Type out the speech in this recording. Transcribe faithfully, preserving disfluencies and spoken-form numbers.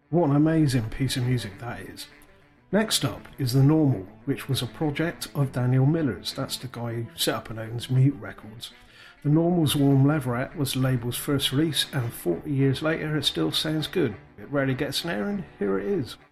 What an amazing piece of music that is. Next up is The Normal, which was a project of Daniel Miller's. That's the guy who set up and owns Mute Records. The Normal's Warm Leatherette was the label's first release, and forty years later it still sounds good. It rarely gets an airing, here it is.